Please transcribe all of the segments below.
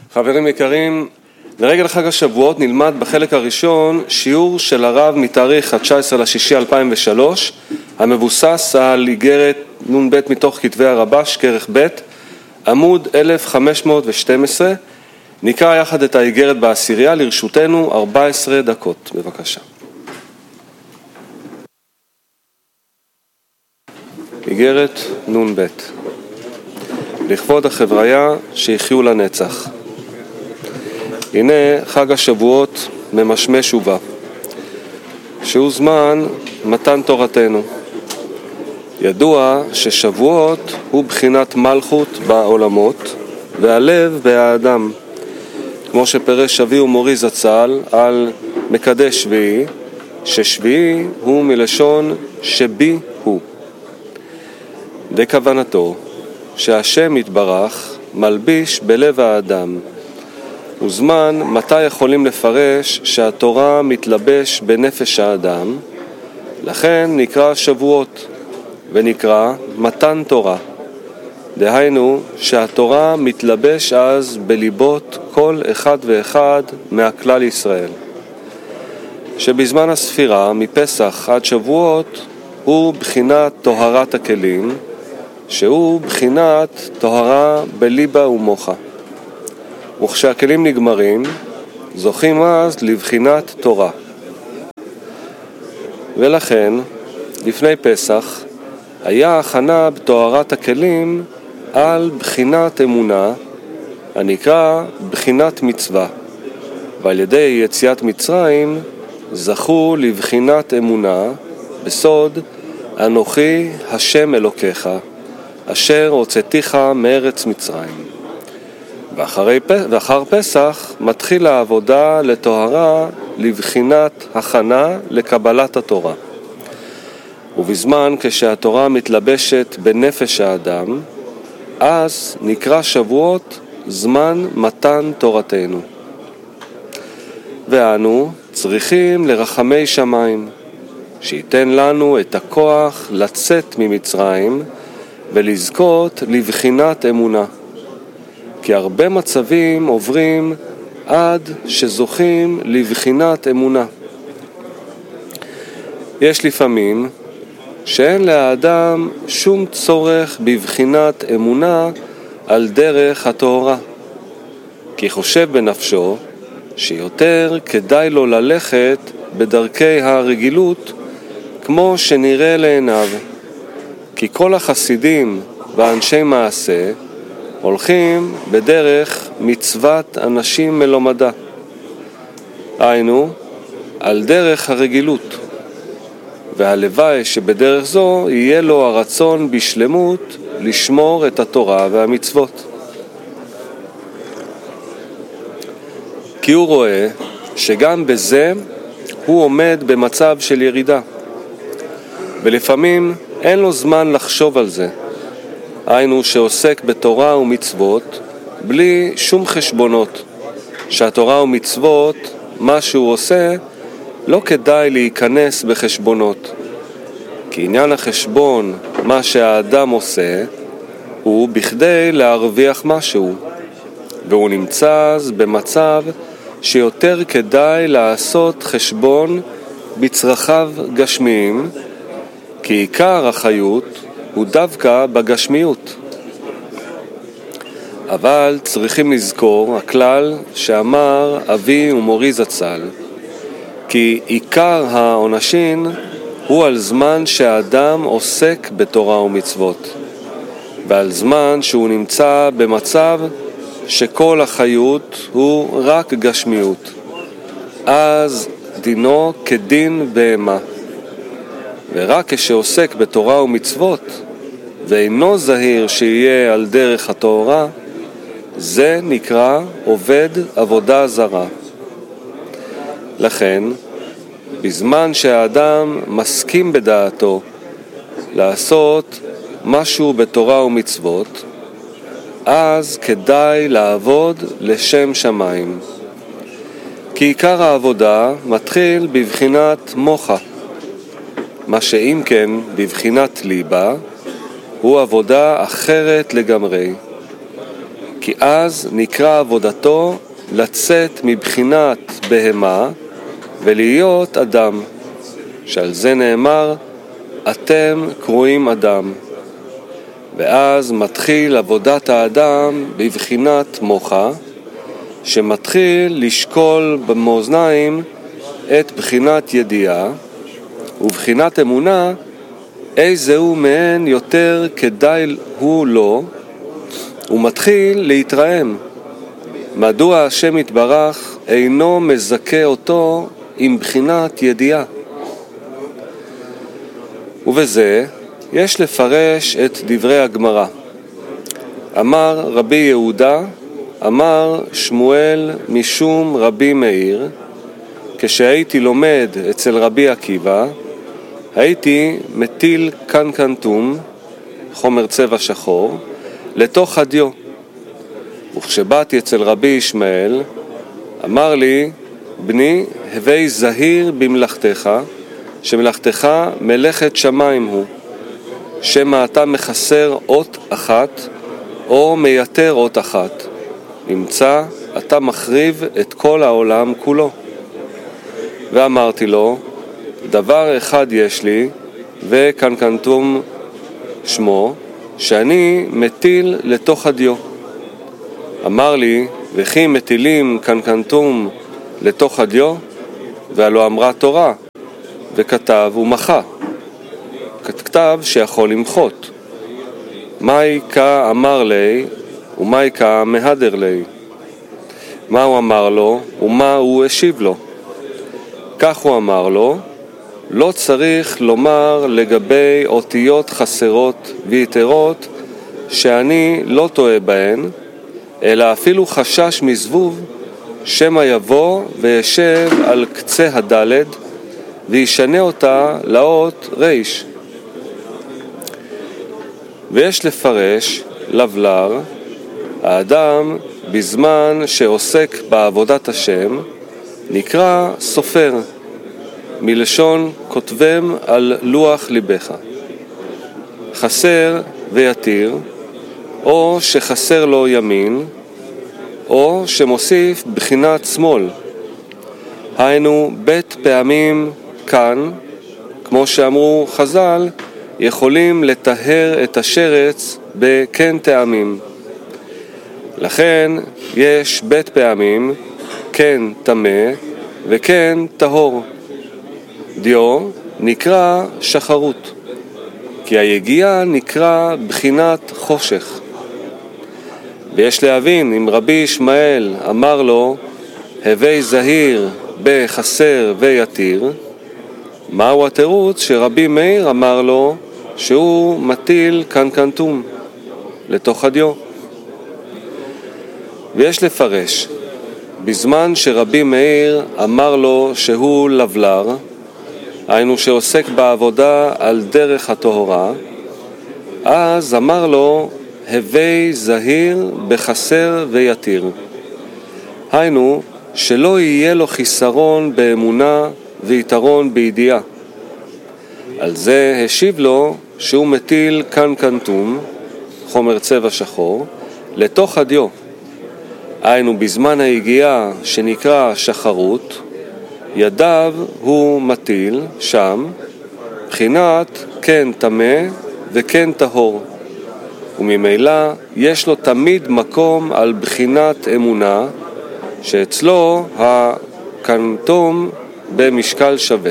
חברים יקרים, לרגל חג השבועות נלמד בחלק הראשון שיעור של הרב מתאריך ה-19/6/2003 המבוסס על איגרת נ"ב מתוך כתבי הרבש כרך ב' עמוד 1512. נקרא יחד את האיגרת בעשירייה, לרשותנו 14 דקות, בבקשה. איגרת נ"ב. לכבוד החבריה שיחיו לנצח. הנה חג השבועות ממשמש ובא, שהוא זמן מתן תורתנו. ידוע ששבועות הוא בחינת מלכות בעולמות והלב והאדם, כמו שפרש אבי ומורי זצ"ל על מקדש שביעי, ששביעי הוא מלשון שבי הוא. דכוונתו שהשם יתברך מלביש בלב האדם, וזמן מתי יכולים לפרש שהתורה מתלבש בנפש האדם, לכן נקרא שבועות ונקרא מתן תורה. דהיינו שהתורה מתלבש אז בליבות כל אחד ואחד מהכלל ישראל, שבזמן הספירה מפסח עד שבועות הוא בחינת טהרת הכלים, שהוא בחינת טהרה בליבה ומוחה, וכשהכלים נגמרים זוכים אז לבחינת תורה. ולכן לפני פסח היה הכנה בטהרת הכלים על בחינת אמונה הנקרא בחינת מצווה, ועל ידי יציאת מצרים זכו לבחינת אמונה בסוד אנוכי השם אלוקיך אשר הוצאתיך מארץ מצרים. ואחר פסח מתחיל העבודה לטהרה לבחינת הכנה לקבלת התורה. ובזמן כשהתורה מתלבשת בנפש האדם, אז נקרא שבועות זמן מתן תורתנו. ואנו צריכים לרחמי שמיים, שייתן לנו את הכוח לצאת ממצרים ולזכות לבחינת אמונה. כי הרבה מצבים עוברים עד שזוכים לבחינת אמונה. יש לפעמים שאין לאדם שום צורך בבחינת אמונה על דרך התורה, כי חושב בנפשו שיותר כדאי לו ללכת בדרכי הרגילות כמו שנראה לעיניו, כי כל החסידים ואנשי מעשה הולכים בדרך מצוות אנשים מלומדה, היינו על דרך הרגילות, והלוואי שבדרך זו יהיה לו הרצון בשלמות לשמור את התורה והמצוות. כי הוא רואה שגם בזה הוא עומד במצב של ירידה, ולפעמים אין לו זמן לחשוב על זה, היינו שעוסק בתורה ומצוות בלי שום חשבונות, שהתורה ומצוות מה שהוא עושה לא כדאי להיכנס בחשבונות, כי עניין החשבון מה שהאדם עושה הוא בכדי להרוויח משהו, והוא נמצא אז במצב שיותר כדאי לעשות חשבון בצרכיו גשמיים, כי עיקר החיות הוא דווקא בגשמיות. אבל צריכים לזכור הכלל שאמר אבי ומורי זצ"ל, כי עיקר העונשין הוא על זמן שהאדם עוסק בתורה ומצוות, ועל זמן שהוא נמצא במצב שכל החיות הוא רק גשמיות, אז דינו כדין בהמה. ורק כשעוסק בתורה ומצוות ואינו זהיר שיהיה על דרך התורה, זה נקרא עובד עבודה זרה. לכן בזמן שהאדם מסכים בדעתו לעשות משהו בתורה ומצוות, אז כדאי לעבוד לשם שמיים, כי עיקר העבודה מתחיל בבחינת מוחה, מה שאם כן בבחינת ליבה הוא עבודה אחרת לגמרי, כי אז נקרא עבודתו לצאת מבחינת בהמה ולהיות אדם, שעל זה נאמר, אתם קרואים אדם. ואז מתחיל עבודת האדם בבחינת מוחה, שמתחיל לשקול במאזניים את בחינת ידיעה, ובחינת אמונה, איזהו מהן יותר כדאי הוא לו, ומתחיל להתרעם. מדוע השם יתברך אינו מזכה אותו עם בחינת ידיעה? ובזה יש לפרש את דברי הגמרא. אמר רבי יהודה, אמר שמואל משום רבי מאיר, כשהייתי לומד אצל רבי עקיבא, הייתי מטיל קנקנטום, חומר צבע שחור, לתוך הדיו. וכשבאתי אצל רבי ישמעאל, אמר לי, בני, הווי זהיר במלאכתך, שמלאכתך מלאכת שמיים הוא, שמא אתה מחסר אות אחת, או מייתר אות אחת. נמצא, אתה מחריב את כל העולם כולו. ואמרתי לו, דבר אחד יש לי, וקנקנטום שמו, שאני מטיל לתוך הדיו. אמר לי, וכי מטילים קנקנטום לתוך הדיו? והלא אמרה תורה, וכתב ומחה. כתב שיכול למחות. מהי כה אמר לי, ומהי כה מהדר לי? מה הוא אמר לו, ומה הוא השיב לו? כך הוא אמר לו, לא צריך לומר לגבי אותיות חסרות ויתרות שאני לא טועה בהן, אלא אפילו חשש מזבוב, שמא יבוא וישב על קצה הדלת וישנה אותה לאות ריש. ויש לפרש לבלר, האדם בזמן שעוסק בעבודת השם נקרא סופר, מלשון כותבם על לוח ליבך. חסר ויתיר, או שחסר לו ימין, או שמוסיף בחינת שמאל. היינו בית פעמים כאן, כמו שאמרו חז"ל, יכולים לטהר את השרץ בכן טעמים. לכן יש בית פעמים, כן טמא וכן טהור. דיו נקרא שחרות, כי היגיעה נקרא בחינת חושך. ויש להבין, אם רבי ישמעאל אמר לו, הווי זהיר בחסר ויתיר, מהו התירוץ שרבי מאיר אמר לו שהוא מטיל קנקנטום לתוך הדיו? ויש לפרש, בזמן שרבי מאיר אמר לו שהוא לבלר, היינו שעוסק בעבודה על דרך הטהרה, אז אמר לו, הווי זהיר בחסר ויתיר. היינו, שלא יהיה לו חיסרון באמונה ויתרון בידיעה. על זה השיב לו שהוא מטיל קנקנטום, חומר צבע שחור, לתוך הדיו. היינו בזמן היגיעה שנקרא שחרות, ידיו הוא מטיל שם, בחינת כן טמא וכן טהור. וממילא יש לו תמיד מקום על בחינת אמונה, שאצלו הקנקנטום במשקל שווה.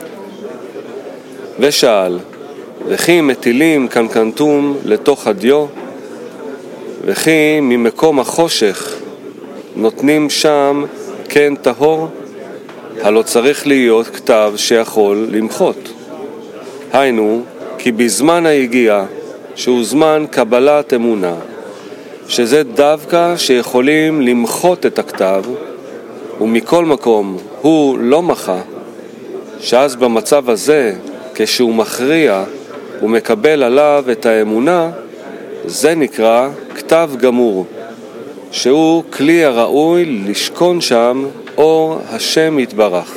ושאל, וכי מטילים קנקנטום לתוך הדיו? וכי ממקום החושך נותנים שם כן טהור? הלא צריך להיות כתב שיכול למחות. היינו, כי בזמן היגיעה, שהוא זמן קבלת אמונה, שזה דווקא שיכולים למחות את הכתב, ומכל מקום הוא לא מחה, שאז במצב הזה, כשהוא מכריע ומקבל עליו את האמונה, זה נקרא כתב גמור, שהוא כלי הראוי לשכון שם אור השם יתברך.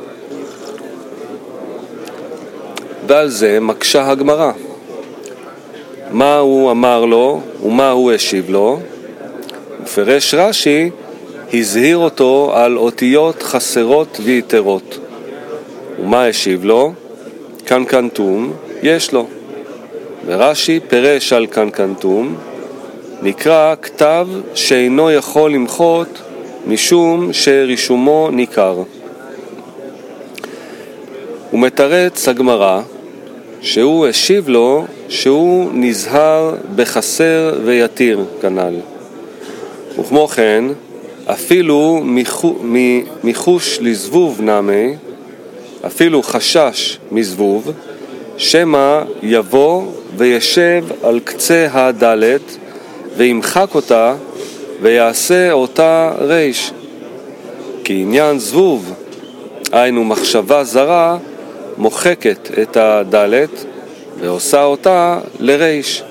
ועל זה מקשה הגמרא. מה הוא אמר לו ומה הוא השיב לו? ופרש רש"י, הזהיר אותו על אותיות חסרות ויתרות. ומה השיב לו? קנקנטום יש לו. ורש"י פירש על קנקנטום, נקרא כתב שאינו יכול למחות משום שרישומו ניכר. הוא מתרץ הגמרא שהוא השיב לו שהוא נזהר בחסר ויתיר כנ"ל. וכמו כן, אפילו מחוש לזבוב נמי, אפילו חשש מזבוב, שמא יבוא וישב על קצה הדלת וימחק אותה ויעשה אותה ריש. כי עניין זבוב, היינו מחשבה זרה, מוחקת את הדלת ועושה אותה לריש.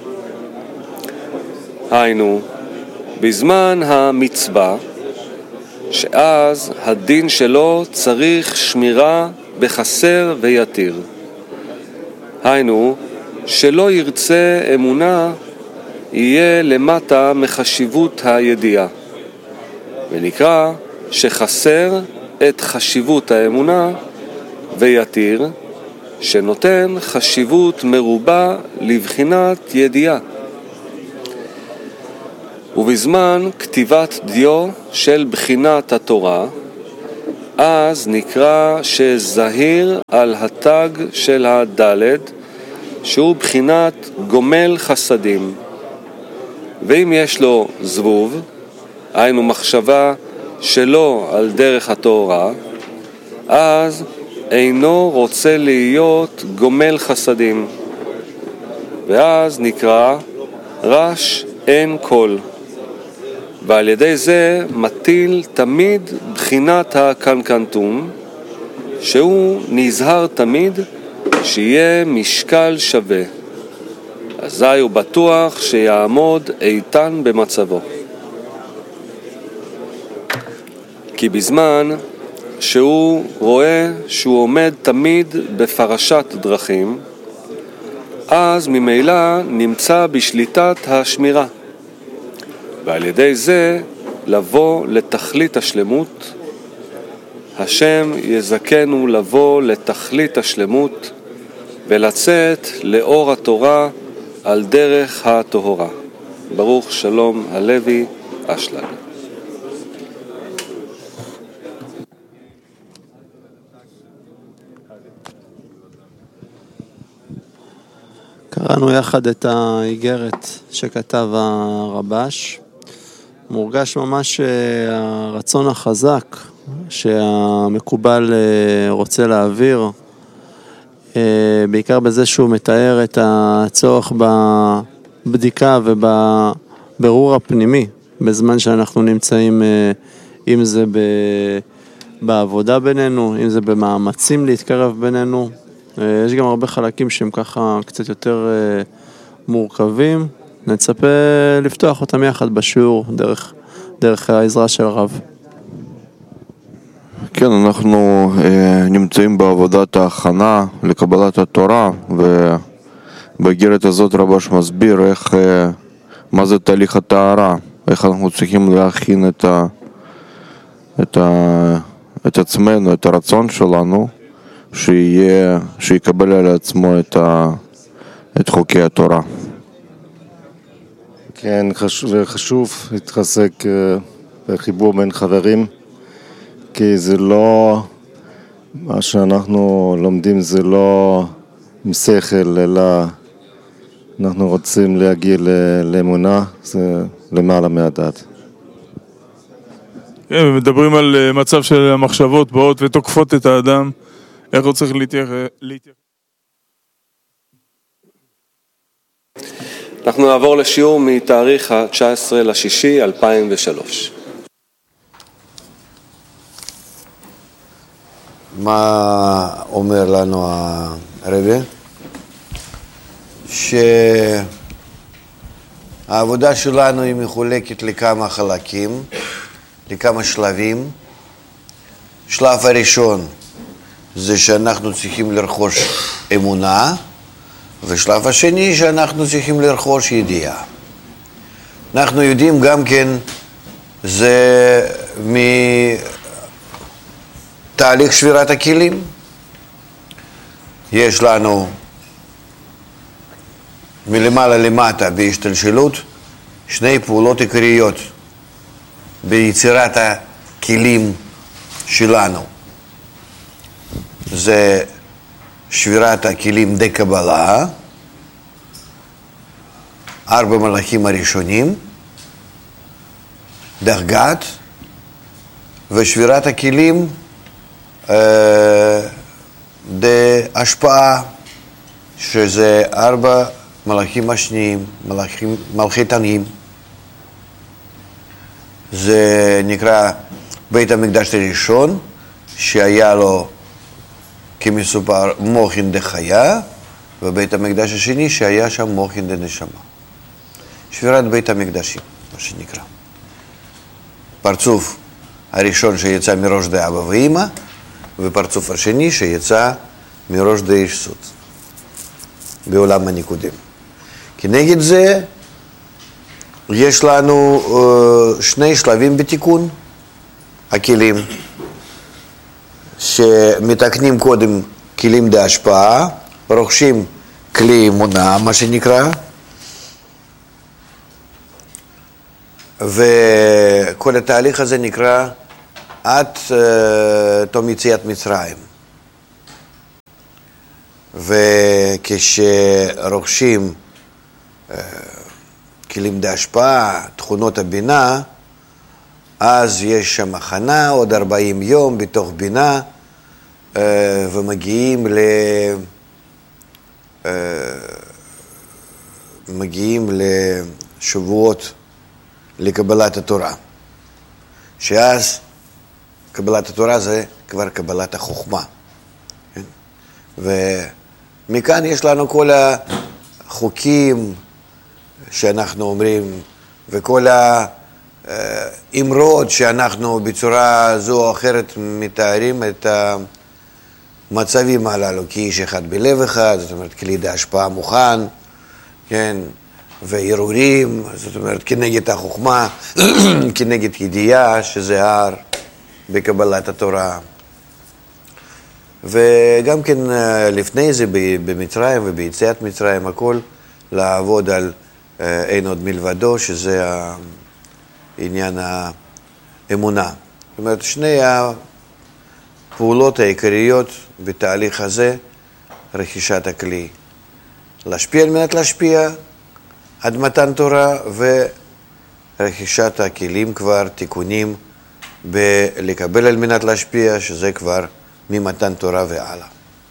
היינו, בזמן המצווה, שאז הדין שלו צריך שמירה בחסר ויתיר. היינו, שלא ירצה אמונה יהיה למטה מחשיבות הידיעה. ונקרא שחסר את חשיבות האמונה ויתיר, שנותן חשיבות מרובה לבחינת ידיעה. ובזמן כתיבת דיו של בחינת התורה, אז נקרא שזהיר על התג של הדלת, שהוא בחינת גומל חסדים. ואם יש לו זבוב, היינו מחשבה שלא על דרך התורה, אז אינו רוצה להיות גומל חסדים. ואז נקרא רש אין קול. ועל ידי זה מטיל תמיד בחינת הקנקנטום, שהוא נזהר תמיד שיהיה משקל שווה. אזי הוא בטוח שיעמוד איתן במצבו. כי בזמן שהוא רואה שהוא עומד תמיד בפרשת דרכים, אז ממילא נמצא בשליטת השמירה. ועל ידי זה לבוא לתכלית השלמות. השם יזכנו לבוא לתכלית השלמות ולצאת לאור התורה על דרך הטהורה. ברוך שלום הלוי אשלג. קראנו יחד את האיגרת שכתב הרבש. מורגש ממש הרצון החזק שהמקובל רוצה להעביר, בעיקר בזה שהוא מתאר את הצורך בבדיקה ובבירור הפנימי בזמן שאנחנו נמצאים, אם זה בעבודה בינינו, אם זה במאמצים להתקרב בינינו. יש גם הרבה חלקים שהם ככה קצת יותר מורכבים. נצפה לפתוח אותם יחד בשיעור דרך העזרה של הרב. כן, אנחנו נמצאים בעבודת ההכנה לקבלת התורה, ובאיגרת הזאת רבש מסביר מה זה תהליך הטהרה, איך אנחנו צריכים להכין את עצמנו, את הרצון שלנו, שיקבל על עצמו את חוקי התורה. כן, חשוב להתחזק בחיבור בין חברים, כי זה לא, מה שאנחנו לומדים זה לא עם שכל, אלא אנחנו רוצים להגיע לאמונה, זה למעלה מהדעת. כן, מדברים על מצב של המחשבות באות ותוקפות את האדם, איך הוא צריך להתייחס. אנחנו נעבור לשיעור מתאריך ה-19/6/2003. מה אומר לנו הרבי? שהעבודה שלנו היא מחולקת לכמה חלקים, לכמה שלבים. שלב הראשון זה שאנחנו צריכים לרכוש אמונה, ושלב השני שאנחנו צריכים לרכוש ידיעה. אנחנו יודעים גם כן זה מתהליך שבירת הכלים. יש לנו מלמעלה למטה בהשתלשלות שני פעולות עיקריות ביצירת הכלים שלנו. זה שבירת הכלים די קבלה, 4 מלאכים הראשונים, דרגת, ושבירת הכלים די השפעה, שזה 4 מלאכים השניים, מלכי תנים. זה נקרא בית המקדש הראשון, שהיה לו כמסופר מוחין דחיה, ובית המקדש השני שהיה שם מוחין דנשמה. שבירת בית המקדשים, מה שנקרא. פרצוף הראשון שיצא מראש דה אבא ואמא, ופרצוף השני שיצא מראש דה איש סוד, בעולם הניקודים. כנגד זה יש לנו שני שלבים בתיקון הכלים, שמתקנים קודם כלים דה השפעה, רוכשים כלי אמונה, מה שנקרא, וכל התהליך הזה נקרא עד תום יציאת מצרים. וכשרוכשים כלים דה השפעה, תכונות הבינה, אז יש שם הכנה, עוד 40 יום בתוך בינה, ומגיעים לשבועות לקבלת התורה. שאז קבלת התורה זה כבר קבלת החוכמה. ומכאן יש לנו כל החוקים שאנחנו אומרים, וכל האמרות שאנחנו בצורה זו או אחרת מתארים את המצבים הללו, כי איש אחד בלב אחד, זאת אומרת, כלי דה השפעה מוכן, כן, וערעורים, זאת אומרת, כנגד החוכמה, כנגד ידיעה, שזה הר בקבלת התורה. וגם כן לפני זה במצרים וביציאת מצרים, הכל לעבוד על אין עוד מלבדו, שזה העניין האמונה. זאת אומרת, שני הפעולות העיקריות בתהליך הזה, רכישת הכלי. להשפיע על מנת להשפיע עד מתן תורה, ורכישת הכלים כבר, תיקונים בלקבל על מנת להשפיע, שזה כבר ממתן תורה והלאה.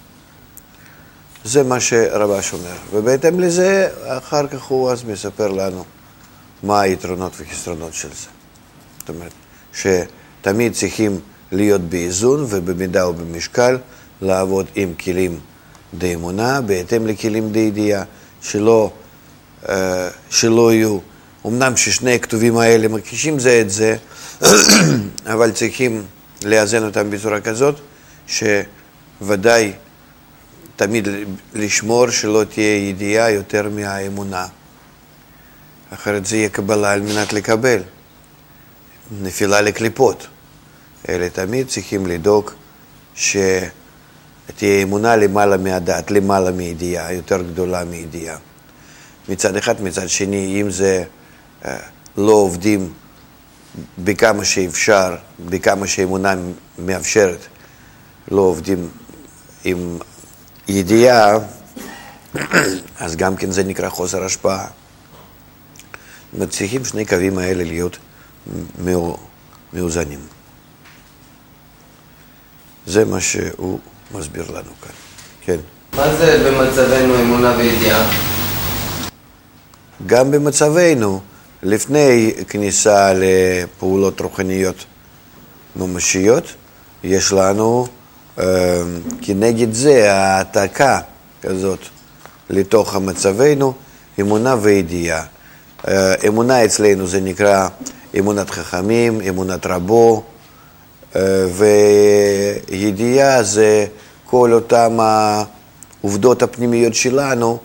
זה מה שרבש אומר. ובהתאם לזה, אחר כך הוא אז מספר לנו מה היתרונות וחסרונות של זה. זאת אומרת, שתמיד צריכים להיות באיזון ובמידה ובמשקל, לעבוד עם כלים די אמונה, בהתאם לכלים די ידיעה, שלא יהיו, אמנם ששני הכתובים האלה מקישים זה את זה, אבל צריכים לאזן אותם בצורה כזאת, שוודאי תמיד לשמור שלא תהיה ידיעה יותר מהאמונה. אחרת זה יהיה קבלה על מנת לקבל. נפילה לקליפות. אלה תמיד צריכים לדאוג שתהיה אמונה למעלה מהדעת, למעלה מידיעה, יותר גדולה מידיעה. מצד אחד, מצד שני, אם זה לא עובדים בכמה שאפשר, בכמה שאמונה מאפשרת, לא עובדים עם ידיעה, אז גם כן זה נקרא חוסר השפעה. צריכים שני קווים האלה להיות מאוזנים. זה מה שהוא מסביר לנו כאן. כן. מה זה במצבנו אמונה וידיעה? גם במצבנו, לפני כניסה לפעולות רוחניות ממשיות, יש לנו כנגד זה העתקה כזאת לתוך המצבנו, אמונה וידיעה. אמונה אצלנו זה נקרא אמונת חכמים, אמונת רבו, וידיעה זה כל אותם העובדות הפנימיות שלנו,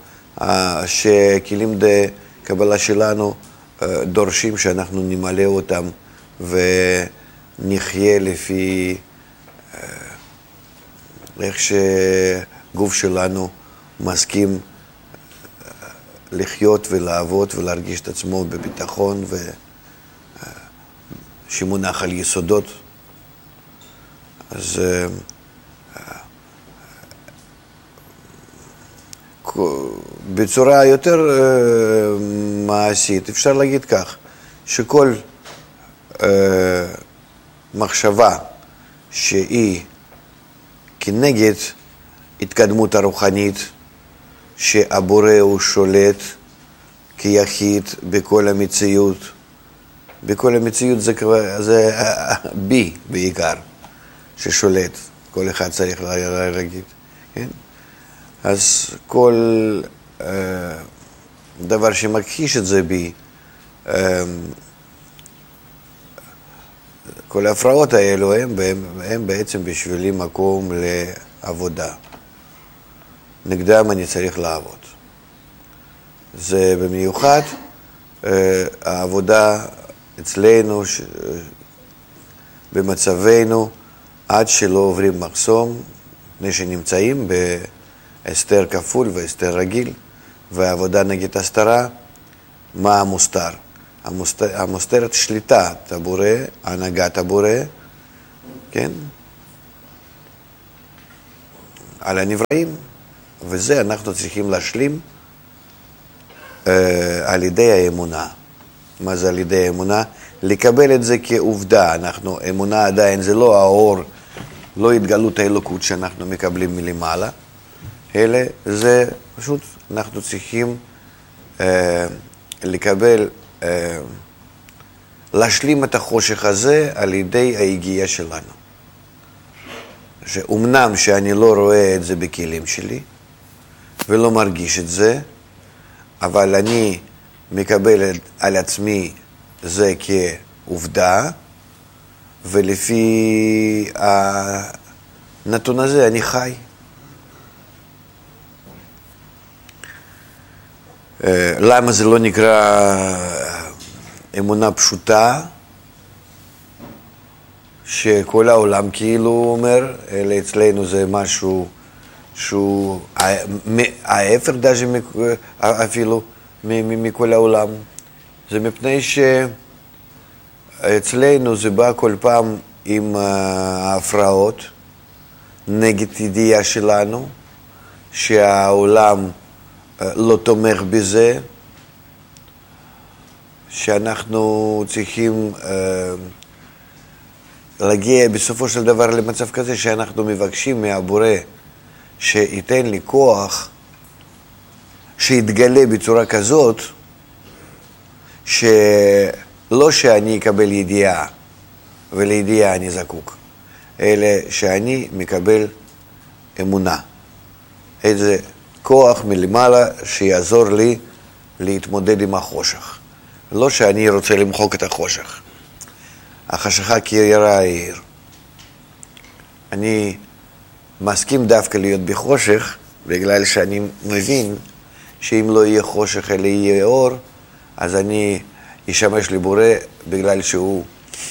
שכלים דה קבלה שלנו דורשים שאנחנו נמלא אותם ונחיה לפי איך שגוף שלנו מסכים לחיות ולעבוד ולהרגיש את עצמו בביטחון שמונח על יסודות. אז בצורה יותר מעשית אפשר להגיד כך, שכל מחשבה שהיא כנגד התקדמות הרוחנית, שהבורא הוא שולט כיחיד בכל המציאות, בכל המציאות זה בי בעיקר ששולט, כל אחד צריך להגיד, כן? אז כל דבר שמכחיש את זה בי, כל ההפרעות האלו הם בעצם בשבילי מקום לעבודה. נגדם אני צריך לעבוד. זה במיוחד העבודה אצלנו, במצבנו, עד שלא עוברים מחסום, לפני שנמצאים בהסתר כפול והסתר רגיל, והעבודה נגד הסתרה, מה המוסתר? המוסתרת שליטת הבורא, הנהגת הבורא, כן? על הנבראים, וזה אנחנו צריכים להשלים על ידי האמונה. מה זה על ידי האמונה? לקבל את זה כעובדה. אמונה עדיין זה לא האור, לא התגלות האלוקות שאנחנו מקבלים מלמעלה, אלא זה פשוט אנחנו צריכים לקבל, להשלים את החושך הזה על ידי ההגיעה שלנו. שאומנם שאני לא רואה את זה בכלים שלי ולא מרגיש את זה, אבל אני מקבל על עצמי זה כעובדה, ולפי הנתון הזה אני חי. למה זה לא נקרא אמונה פשוטה, שכל העולם כאילו אומר, אלא אצלנו זה משהו שהוא ההפך דווקא אפילו מכל העולם. זה מפני שאצלנו זה בא כל פעם עם ההפרעות נגד ידיעה שלנו, שהעולם לא תומך בזה, שאנחנו צריכים להגיע בסופו של דבר למצב כזה שאנחנו מבקשים מהבורא שייתן לי כוח שיתגלה בצורה כזאת שלא שאני אקבל ידיעה ולידיעה אני זקוק, אלא שאני מקבל אמונה, איזה כוח מלמעלה שיעזור לי להתמודד עם החושך. לא שאני רוצה למחוק את החושך, החשכה כירה העיר. אני מסכים דווקא להיות בחושך, בגלל שאני מבין שאם לא יהיה חושך אלא יהיה אור, אז אני אשמש לבורא בגלל שהוא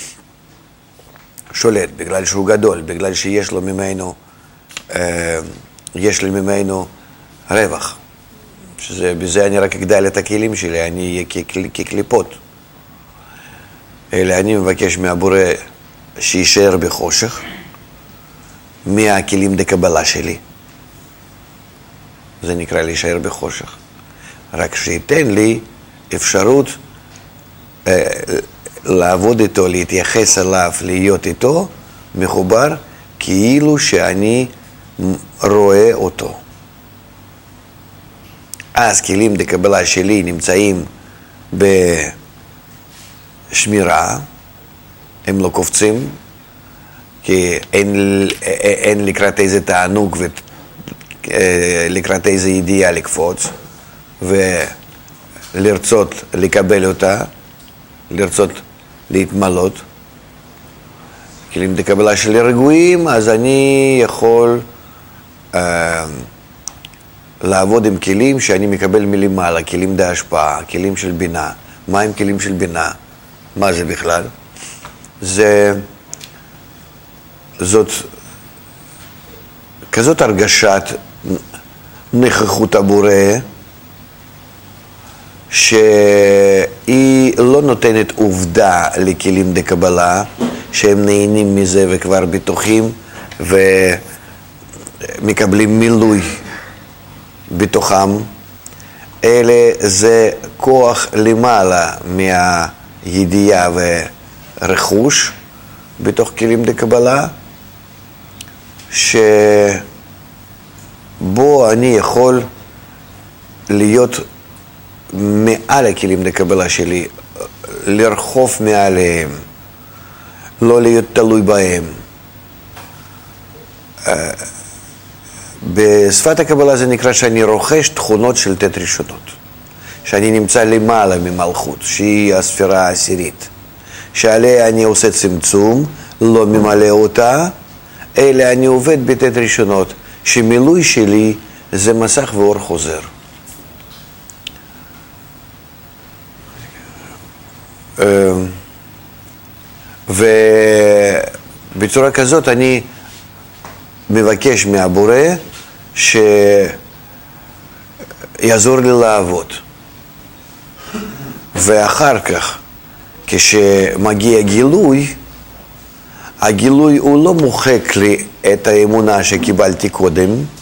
שולט, בגלל שהוא גדול, בגלל שיש לו ממנו, יש לי ממנו רווח. בזה אני רק אגדל את הכלים שלי, אני אהיה כקליפות. אלא אני מבקש מהבורא שישאר בחושך, מהכלים דקבלה שלי. זה נקרא להישאר בחושך. רק שייתן לי אפשרות לעבוד איתו, להתייחס אליו, להיות איתו, מחובר, כאילו שאני רואה אותו. אז כלים דקבלה שלי נמצאים בשמירה, הם לא קופצים, כי אין לקראת איזה תענוג ולקראת איזה ידיעה לקפוץ, ולרצות לקבל אותה, לרצות להתמלות. כלים דקבלה שלי רגועים, אז אני יכול לעבוד עם כלים שאני מקבל מלמעלה, כלים דה השפעה, כלים של בינה. מה הם כלים של בינה? מה זה בכלל? זאת כזאת הרגשת נוכחות הבורא, שהיא לא נותנת עובדה לכלים דקבלה, שהם נהנים מזה וכבר בטוחים ומקבלים מילוי בתוכם, אלא זה כוח למעלה מהידיעה ורכוש בתוך כלים דקבלה, שבו אני יכול להיות מעל הכלים דקבלה שלי, לרחוף מעליהם, לא להיות תלוי בהם. בשפת הקבלה זה נקרא שאני רוכש תכונות של תת ראשונות, שאני נמצא למעלה ממלכות, שהיא הספירה העשירית, שעליה אני עושה צמצום, לא ממלא אותה, אלא אני עובד בתת ראשונות, שמילוי שלי זה מסך ואור חוזר. ובצורה כזאת אני מבקש מהבורא שיעזור לי לעבוד. ואחר כך, כשמגיע גילוי, הגילוי הוא לא מוחק לי את האמונה שקיבלתי קודם,